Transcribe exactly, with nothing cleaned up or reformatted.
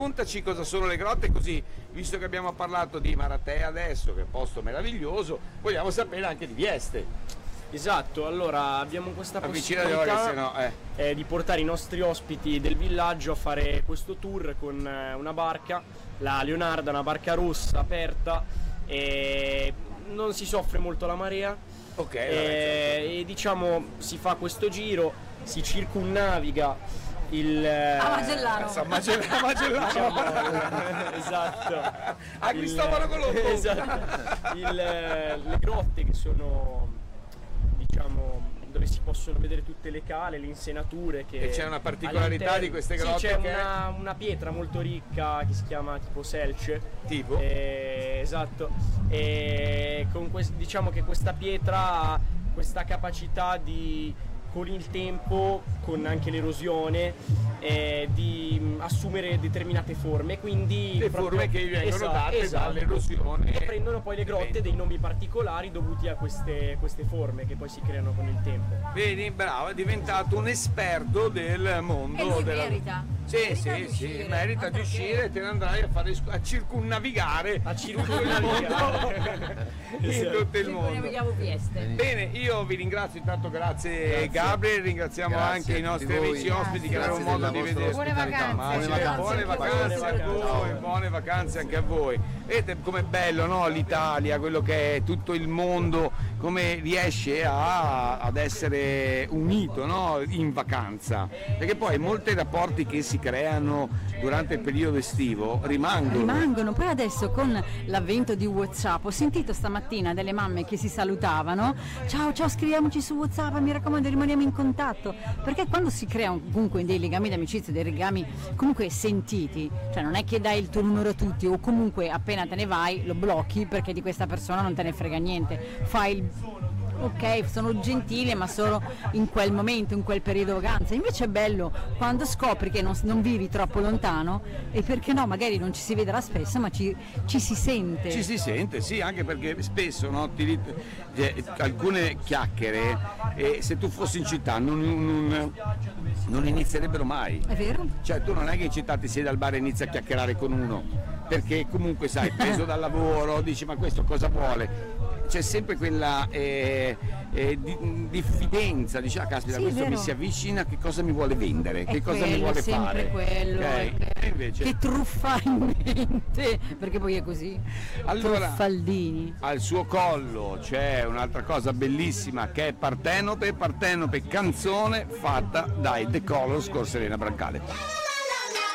Raccontaci cosa sono le grotte, così, visto che abbiamo parlato di Maratea adesso, che è un posto meraviglioso, vogliamo sapere anche di Vieste. Esatto, allora abbiamo questa Avvicina possibilità le ore, se no, eh. eh, di portare i nostri ospiti del villaggio a fare questo tour con eh, una barca, la Leonarda, una barca rossa aperta, e non si soffre molto la marea. Ok. E, e diciamo si fa questo giro, si circunnaviga il a Magellano, a Magellano, a Magellano. Diciamo, esatto, a Cristoforo Colombo. Esatto, il, le grotte che sono, diciamo, dove si possono vedere tutte le cale, le insenature che e c'è una particolarità di queste grotte, sì, c'è che una, una pietra molto ricca che si chiama tipo selce, tipo e, esatto, e con quest, diciamo che questa pietra ha questa capacità di, con il tempo, con anche l'erosione, eh, di mh, assumere determinate forme, quindi le proprio, forme che vengono esatto, date esatto, dall'erosione, e prendono poi le grotte dei nomi particolari dovuti a queste, queste forme che poi si creano con il tempo. Vedi, bravo, è diventato un esperto del mondo. E lui della... merita. Sì, merita sì, di sì, uscire, merita di uscire e te ne andrai a fare a circunnavigare A tutto il mondo. In tutto il mondo. Bene, io vi ringrazio intanto, grazie, grazie. Gabriel, ringraziamo grazie anche i nostri voi. amici ospiti che avevano modo di vedere. Buone vacanze. Buone vacanze, buone vacanze a voi, buone vacanze anche a voi. Vedete com'è bello, no? L'Italia, quello che è tutto il mondo, come riesce a, ad essere unito, no? In vacanza, perché poi molti rapporti che si creano durante il periodo estivo rimangono. Rimangono, poi adesso con l'avvento di WhatsApp ho sentito stamattina delle mamme che si salutavano, ciao ciao, scriviamoci su WhatsApp, mi raccomando, rimaniamo in contatto, perché quando si creano comunque dei legami d'amicizia, dei legami comunque sentiti, cioè non è che dai il tuo numero a tutti o comunque appena te ne vai lo blocchi perché di questa persona non te ne frega niente, fai il ok, sono gentile ma solo in quel momento, in quel periodo vacanza. Invece è bello quando scopri che non, non vivi troppo lontano e perché no, magari non ci si vedrà spesso ma ci, ci si sente. Ci si sente, sì, anche perché spesso, no, ti, eh, alcune chiacchiere, eh, se tu fossi in città non, non, non inizierebbero mai. È vero? Cioè tu non è che in città ti siedi al bar e inizi a chiacchierare con uno, perché comunque sai, preso dal lavoro, dici ma questo cosa vuole? C'è sempre quella eh, eh, di, diffidenza, dici ah caspita, sì, questo vero. mi si avvicina, che cosa mi vuole vendere, È che cosa quello, mi vuole sempre fare. Quello, Okay? Che, E invece... che truffa in mente, perché poi è così. Allora, Truffaldini. al suo collo c'è un'altra cosa bellissima che è Partenope, Partenope canzone fatta dai The Colors con Serena Brancale.